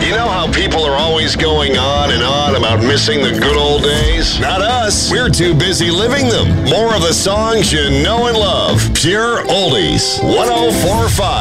You know how people are always going on and on about missing the good old days? Not us. We're too busy living them. More of the songs you know and love. Pure Oldies. 104.5.